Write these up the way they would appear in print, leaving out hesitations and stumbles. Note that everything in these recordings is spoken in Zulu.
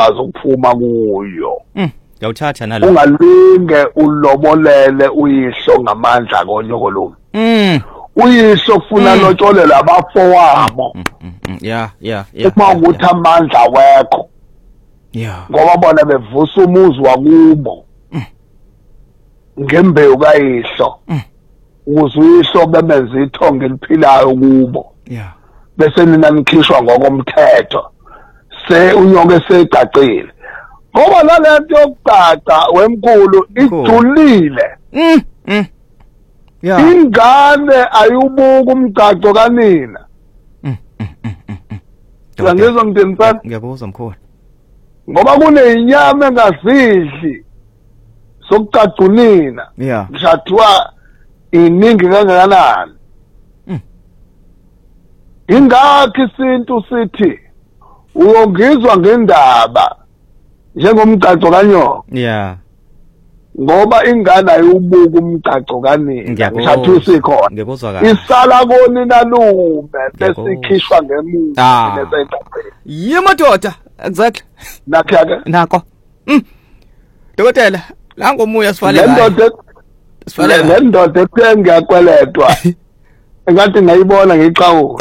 uzokwazi ukuphuma kuyo. Ngiyawuthatha nalo. Ungalinge ulobolele uyihlo ngamandla konyokolume. Uyihlo kufuna lotsholela abafowabo. Yeah. Uma ukuthi amandla wekho. Yeah. Ngoba bona bevusa umuzi wakubo. Ngembewu kayihlo. Ukuze uyihlo bebenza ithonga eliphilayo kubo. Yeah. Bese nina nikhishwa ngokomthetho. Unyoke segacile. Ngoba nalento yokugaca wemkhulu ijulile. Yeah. Ingane ayubuka umgaco kanina. Ngizwa ngidensana. Ngiyakuzwa mkhulu. Ngoba kunezinyama engazidli sokugaca unina. Yeah. Ngishathiwa iningi kangakanani. Ingakho isintu sithi uyongizwa ngendaba njengomgaco kanyoka. Yeah. Ngoba ingane ayibuka umgaco kanina ngishathiwa sikhona. Ngiyakuzwa kahle. Isala konina lume bese ikhishwa ngemuva bese igacile. Yemadoda, exactly. Nakhaka Nako. Dokotela, la ngomuya sivalela. Le ndoda ekhe ngiyakweletwa. Engathi ngayibona ngiqhawu.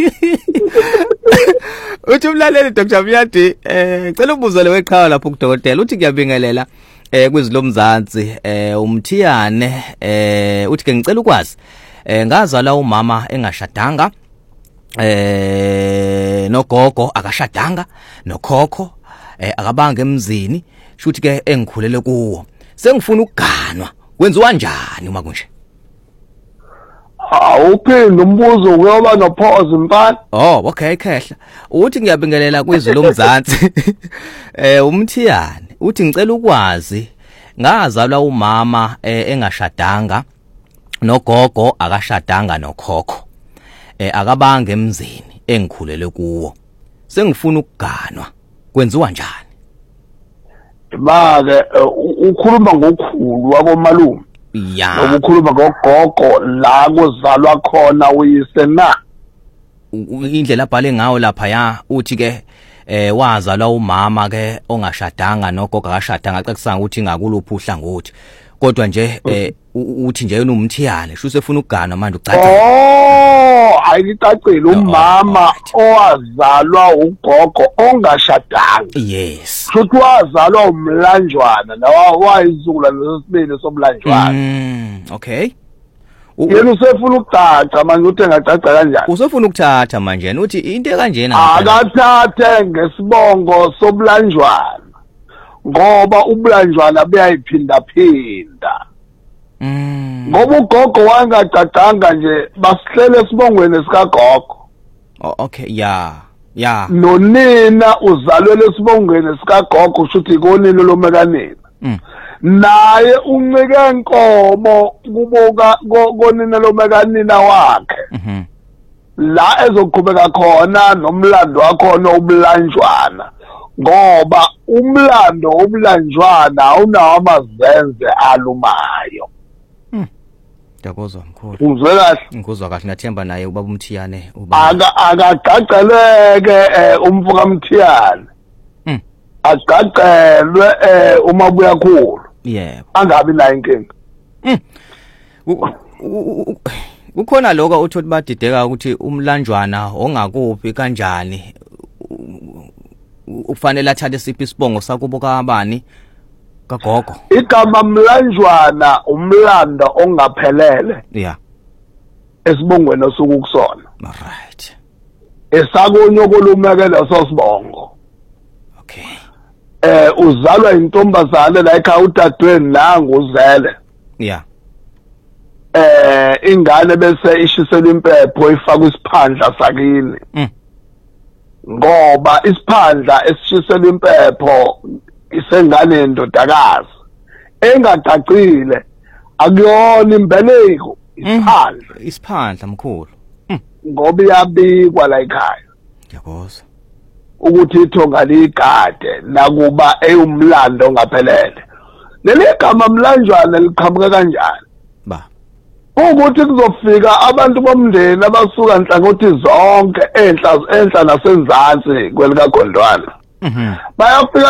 Uthi umlaleli Dr. Mnyadi ngicela ubuzo leweqhawe lapho kudokotela uthi ngiyabingelela kwizilomzansi umthiyane uthi ke ngicela ukwazi ngazala umama engashadanga nogogo akashadanga nokhokho akabanga emzini shuthi ke engikhulele kuwo sengifuna ukuganwa kwenziwa njani uma kunje Awuphinde umbuzo uyoba nopause mfana. Oh, okay khehla. Uthi ngiyabingelela kwizilomzansi. Umthiyane uthi ngicela ukwazi ngazalwa umama engashadanga nogogo akashadanga nokhokho. Akabanga emzini engikhulele kuwo. Sengifuna ukuganwa. Kwenziwa njani? Ba-ke ukhuluma ngokhulu wakomalume. Yeah. Ukukhuluma ngogogo la kuzalwa khona uyise na. Indlela abhale ngawo lapha ya uthi ke wazalwa umama ke ongashadanga nogogo akashadanga acekisanga ukuthi ngakuluphi uhlangothi kodwa nje uthi nje unomthiyane sho usefuna ukuganwa manje ucaca. Ayicacile umama owazalwa ugogo ongashadanga. Yes. Futhi wazalwa umlanjwana lawa wayizukulwane lesibili somlanjwana. Okay. Yena usefuna ukucaca manje uthi engacaca kanjani? Usefuna ukuthatha manje uthi into kanjena akathathe ngesibongo somlanjwana. Ngoba ublanjwana buyayiphinda phinda. Ngoba ugogo wangacacanga nje basihlele esibongweni sikagogo. Okay, yeah. Nonina uzalwele esibongweni sikagogo shuthi konini lomekanina. Naye uncike inkomo kubuka konina lomekanina wakhe. La ezoqhubeka khona nomlando wakho nobulanjwana. Ngoba umlando obulanjwana awunawo amazenze alumayo. Ngiyakuzwa mkhulu. Uzwe kahle? Ngikuzwa kahle ngathemba naye ubaba umthiyane akagaceleke umfuka umthiyane. Agacelwe umabuya khulu. Yebo. Angabi nayo inkinga. Ukhona lokho uthi badideka ukuthi umlanjwana ongakuphi kanjani ufanele athathe siphi isibongo sakubo kabani kagogo. Igama mlanjwana umlando ongaphelele. Yeah. Esibongweni osukusona. Right. Esakonyokolume ke leso sibongo. Okay. Uzalwa intombazane la ekhaya udadweni la nguzele. Yeah. Ingane bese ishisela impepho ifaka isiphandla sakini. Ngoba isiphandla esishisela impepho isengane ndodakazi engacacile akuyona imbeleko isiphandla mkhulu. Ngoba iyabikwa la ekhaya. Ngiyakuzwa. Ukuthi ithonga ligade nakuba eyumlando ongaphelele. Leli gama mlanjwana liqhamuka kanjani? Ba. Ukuthi kuzofika abantu bomndeni abasuka nhlangothi zonke enhla nasenzansi kwelika Gondwana. Bayafika